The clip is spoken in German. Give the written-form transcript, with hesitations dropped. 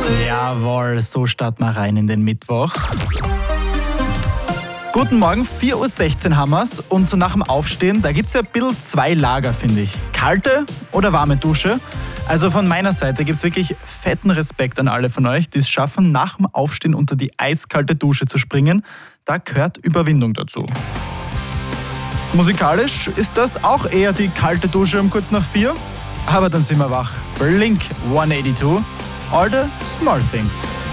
Jawohl, so starten wir rein in den Mittwoch. Guten Morgen, 4.16 Uhr haben wir's und so nach dem Aufstehen, da gibt's ja ein bisschen zwei Lager, finde ich. Kalte oder warme Dusche? Also von meiner Seite gibt's wirklich fetten Respekt an alle von euch, die es schaffen, nach dem Aufstehen unter die eiskalte Dusche zu springen. Da gehört Überwindung dazu. Musikalisch ist das auch eher die kalte Dusche um kurz nach 4. Aber dann sind wir wach. Blink 182, All the Small Things.